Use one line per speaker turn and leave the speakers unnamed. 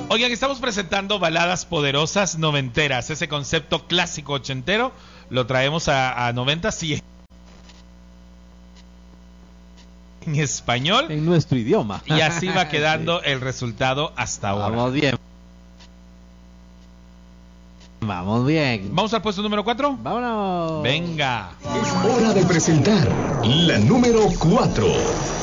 Oigan, estamos presentando baladas poderosas noventeras. Ese concepto clásico ochentero lo traemos a noventas y en español.
En nuestro idioma.
Y así va quedando el resultado hasta ahora.
Vamos bien. Vamos bien.
¿Vamos al puesto número 4?
Vámonos.
Venga.
Es hora de presentar la número 4.